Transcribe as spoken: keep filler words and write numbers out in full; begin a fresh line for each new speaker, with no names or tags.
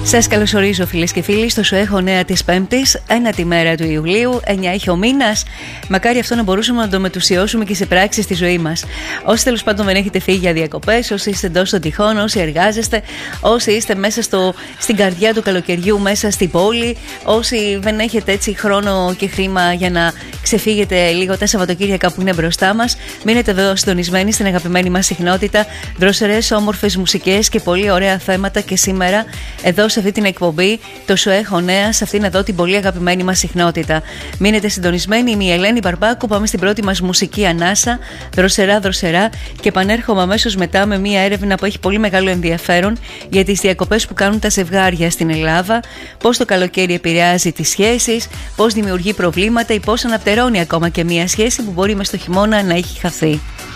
Σας καλωσορίζω φίλες και φίλοι στο σου έχω νέα της Πέμπτης, ένατη μέρα του Ιουλίου, εννιά έχει ο μήνας. Μακάρι αυτό να μπορούσαμε να το μετουσιώσουμε και σε πράξη στη ζωή μας. Όσοι τέλος πάντων δεν έχετε φύγει για διακοπές, όσοι είστε εντός των τυχών, όσοι εργάζεστε, όσοι είστε μέσα στο, στην καρδιά του καλοκαιριού, μέσα στην πόλη, όσοι δεν έχετε έτσι χρόνο και χρήμα για να ξεφύγετε λίγο τα Σαββατοκύριακα που είναι μπροστά μας, μείνετε εδώ συντονισμένοι στην αγαπημένη μας συχνότητα. Δροσερές, όμορφες μουσικές και πολύ ωραία θέματα και σήμερα εδώ σε αυτή την εκπομπή, το σου έχω νέα, σε αυτήν εδώ την πολύ αγαπημένη μας συχνότητα. Μείνετε συντονισμένοι, είμαι η Ελένη Μπαρμπάκου. Πάμε στην πρώτη μας μουσική ανάσα, δροσερά δροσερά, και επανέρχομαι αμέσως μετά με μια έρευνα που έχει πολύ μεγάλο ενδιαφέρον για τις διακοπές που κάνουν τα ζευγάρια στην Ελλάδα, πώς το καλοκαίρι επηρεάζει τις σχέσεις, πώς δημιουργεί προβλήματα ή πώς αναπτερώνει ακόμα και μια σχέση που μπορεί μες στο χειμώνα να έχει χαθεί.